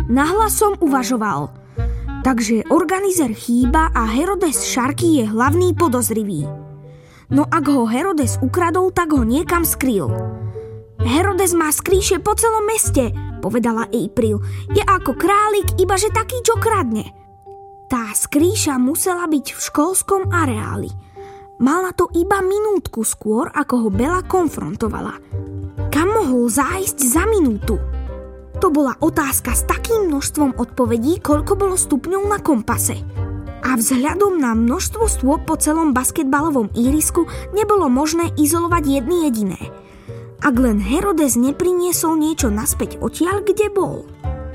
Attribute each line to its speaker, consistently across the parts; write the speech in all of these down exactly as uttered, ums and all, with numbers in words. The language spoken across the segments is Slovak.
Speaker 1: Nahlas som uvažoval. Takže organizer chýba a Herodes Šarky je hlavný podozrivý. No ak ho Herodes ukradol, tak ho niekam skrýl. Herodes má skrýše po celom meste, povedala April. Je ako králik, ibaže taký, čo kradne. Tá skrýša musela byť v školskom areáli. Mala to iba minútku skôr, ako ho Bella konfrontovala. Kam mohol zájsť za minútu? To bola otázka s takým množstvom odpovedí, koľko bolo stupňov na kompase. A vzhľadom na množstvo stôp po celom basketbalovom ihrisku nebolo možné izolovať jedny jediné. Ak len Herodes nepriniesol niečo naspäť odtiaľ, kde bol.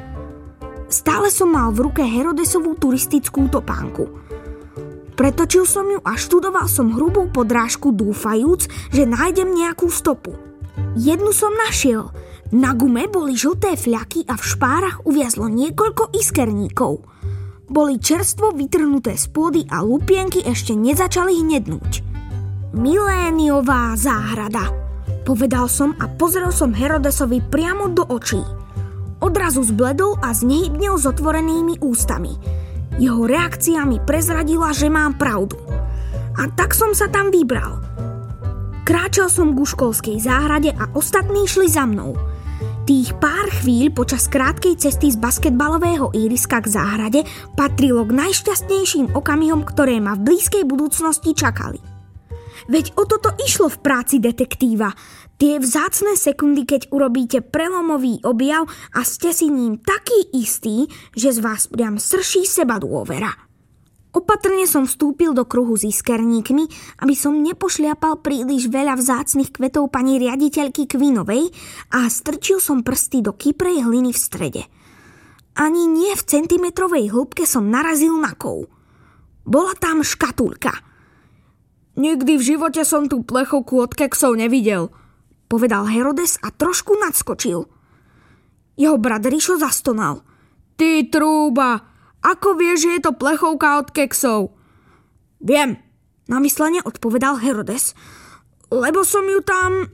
Speaker 1: Stále som mal v ruke Herodesovú turistickú topánku. Pretočil som ju a študoval som hrubú podrážku, dúfajúc, že nájdem nejakú stopu. Jednu som našiel. Na gume boli žlté fľaky a v špárach uviazlo niekoľko iskerníkov. Boli čerstvo vytrhnuté z pôdy a lupienky ešte nezačali hnednúť. Miléniová záhrada, povedal som a pozrel som Herodesovi priamo do očí. Odrazu zbledol a znehybnil s otvorenými ústami. Jeho reakcia mi prezradila, že mám pravdu. A tak som sa tam vybral. Kráčal som ku školskej záhrade a ostatní šli za mnou. Tých pár chvíľ počas krátkej cesty z basketbalového ihriska k záhrade patrilo k najšťastnejším okamihom, ktoré ma v blízkej budúcnosti čakali. Veď o toto išlo v práci detektíva. Tie vzácne sekundy, keď urobíte prelomový objav a ste si ním taký istý, že z vás priam srší sebadôvera. Opatrne som vstúpil do kruhu s iskerníkmi, aby som nepošliapal príliš veľa vzácnych kvetov pani riaditeľky Kvinovej a strčil som prsty do kyprej hliny v strede. Ani nie v centimetrovej hĺbke som narazil na kov. Bola tam škatulka. Nikdy v živote som tú plechovku od keksov nevidel, povedal Herodes a trošku nadskočil. Jeho brat Rišo zastonal. Ty trúba! Ako vieš, že je to plechovka od keksov? Viem, namyslene odpovedal Herodes, lebo som ju tam...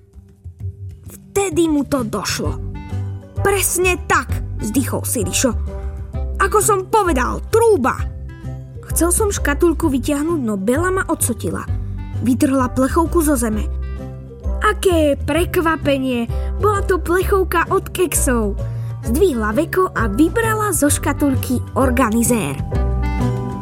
Speaker 1: Vtedy mu to došlo. Presne tak, vzdychol si Rišo. Ako som povedal, trúba. Chcel som škatulku vyťahnuť, no Bella ma odsotila. Vytrhla plechovku zo zeme. Aké prekvapenie, bola to plechovka od keksov. Zdvihla veko a vybrala zo škatulky organizér.